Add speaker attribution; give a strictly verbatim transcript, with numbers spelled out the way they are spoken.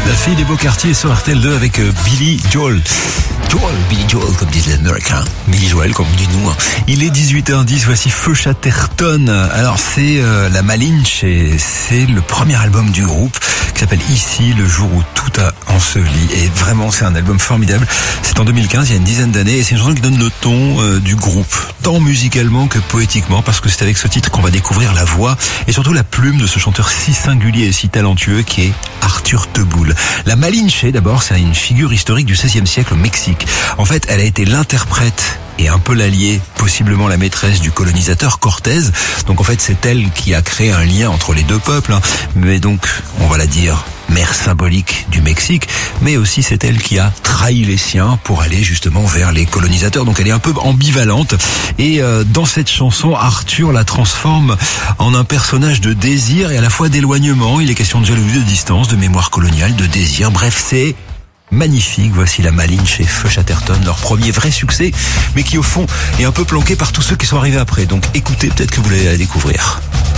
Speaker 1: La fille des beaux quartiers sur R T L deux avec Billy Joel. Joel, Billy Joel, comme disent les Américains. Billy Joel, comme dit nous. Il est dix-huit heures dix, voici Feu Chatterton. Alors, c'est euh, la Malinche et c'est le premier album du groupe qui s'appelle Ici, le jour où tout a enseveli. Et vraiment, c'est un album formidable. C'est en deux mille quinze, il y a une dizaine d'années, et c'est une chanson qui donne le ton euh, du groupe, tant musicalement que poétiquement, parce que c'est avec ce titre qu'on va découvrir la voix et surtout la plume de ce chanteur si singulier et si talentueux qui est Arthur Teboul. La Malinche, d'abord, c'est une figure historique du seizième siècle au Mexique. En fait, elle a été l'interprète et un peu l'alliée, possiblement la maîtresse du colonisateur Cortés. Donc en fait, c'est elle qui a créé un lien entre les deux peuples, hein. Mais donc, on va la dire mère symbolique du Mexique, mais aussi c'est elle qui a trahi les siens pour aller justement vers les colonisateurs. Donc elle est un peu ambivalente. Et euh, dans cette chanson, Arthur la transforme en un personnage de désir et à la fois d'éloignement. Il est question de jalousie, de distance, de mémoire coloniale, de désir. Bref, c'est magnifique. Voici la Malinche et Feu Chatterton, leur premier vrai succès, mais qui au fond est un peu planqué par tous ceux qui sont arrivés après. Donc écoutez, peut-être que vous allez la découvrir.